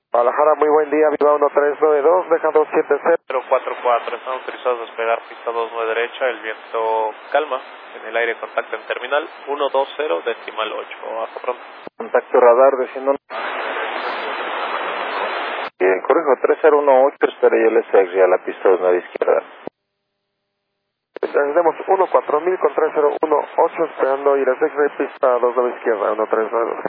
Guadalajara, muy buen día, Viva 1392, deja 270. 044, están autorizados a despegar pista 29 derecha, el viento calma, en el aire contacto en terminal, 120 decimal 8, hasta pronto. Contacto radar, desciendo. Corrijo, 3018, espere, yo le seguí a la pista 29 izquierda. Tenemos 14000 con 3018, esperando ir a pista 29 izquierda, 1392.